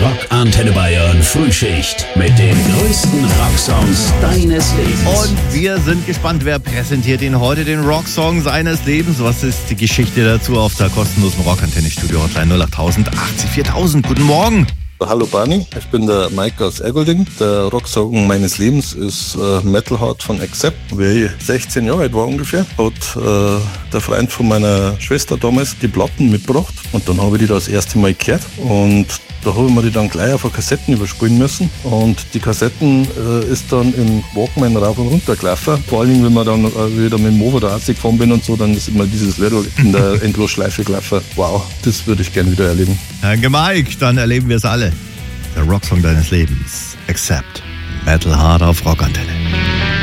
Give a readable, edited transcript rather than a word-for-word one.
Rock Antenne Bayern Frühschicht mit den größten Rocksongs deines Lebens. Und wir sind gespannt, wer präsentiert Ihnen heute den Rocksong seines Lebens. Was ist die Geschichte dazu auf der kostenlosen Rockantenne Studio Hotline 08000 80 4000? Guten Morgen. Hallo Barney, ich bin der Mike aus Ergolding. Der Rocksong meines Lebens ist Metal Heart von Accept. Wie ich 16 Jahre alt war ungefähr, hat der Freund von meiner Schwester damals die Platten mitgebracht und dann habe ich die das erste Mal gehört und da habe ich mir die dann gleich auf Kassetten überspielen müssen und die Kassetten ist dann im Walkman rauf und runter gelaufen. Vor allen Dingen, wenn man dann wieder mit dem Mofa da gefahren bin und so, dann ist immer dieses Little in der Endlosschleife gelaufen. Wow, das würde ich gerne wieder erleben. Danke Mike, dann erleben wir es alle. Der Rocksong deines Lebens. Accept. Metal Heart auf Rockantenne.